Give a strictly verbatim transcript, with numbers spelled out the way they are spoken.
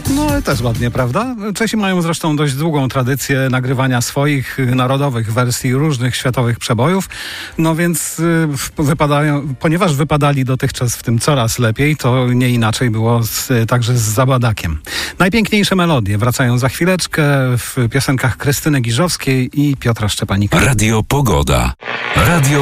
No ale też ładnie, prawda? Czesi mają zresztą dość długą tradycję nagrywania swoich narodowych wersji różnych światowych przebojów, no więc y, wypadają, ponieważ wypadali dotychczas w tym coraz lepiej, to nie inaczej było z, także z Zabadakiem. Najpiękniejsze melodie wracają za chwileczkę w piosenkach Krystyny Giżowskiej i Piotra Szczepanika. Radio Pogoda. Radio